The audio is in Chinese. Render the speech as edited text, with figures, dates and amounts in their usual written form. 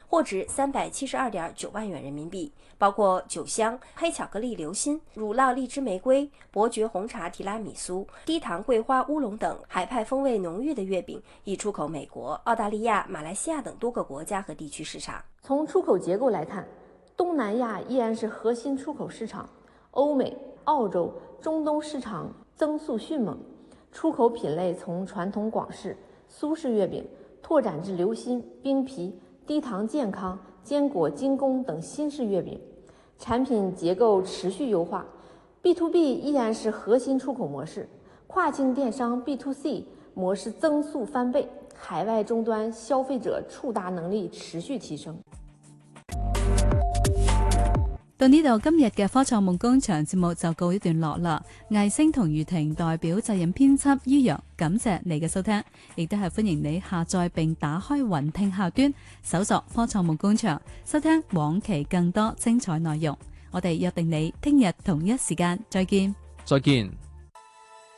货值372.9万元人民币，包括酒香、黑巧克力流心、乳酪荔枝玫瑰、伯爵红茶提拉米苏、低糖桂花乌龙等海派风味浓郁的月饼，已出口美国、澳大利亚、马来西亚等多个国家和地区市场。 从出口结构来看，东南亚依然是核心出口市场，欧美、澳洲、中东市场增速迅猛，出口品类从传统广式、苏式月饼拓展至流心、冰皮、低糖健康、坚果精工等新式月饼，产品结构持续优化。B2B 依然是核心出口模式，跨境电商 B2C 模式增速翻倍，海外终端消費者觸達能力持續提升。 到呢度，今日嘅科創夢工場節目就告一段落啦。魏星同余婷代表責任編輯于洋，感謝你嘅收聽，亦都係歡迎你下載並打開雲聽客端，搜索科創夢工場，收聽往期更多精彩內容。我哋約定你聽日同一時間再見。 再見。